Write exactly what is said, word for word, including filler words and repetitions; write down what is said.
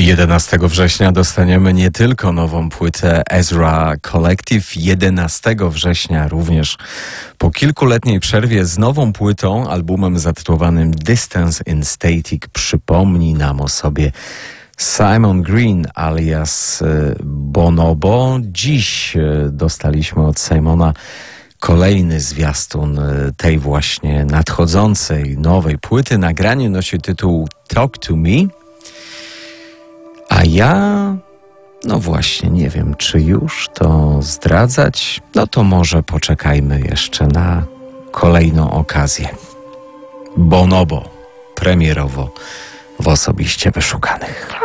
jedenastego września dostaniemy nie tylko nową płytę Ezra Collective, jedenastego września również po kilkuletniej przerwie z nową płytą, albumem zatytułowanym Distance in Static przypomni nam o sobie Simon Green alias Bonobo. Dziś dostaliśmy od Simona kolejny zwiastun tej właśnie nadchodzącej nowej płyty. Nagranie nosi tytuł Talk to Me. A ja, no właśnie, nie wiem, czy już to zdradzać. No to może poczekajmy jeszcze na kolejną okazję. Bonobo, premierowo w Osobiście Wyszukanych.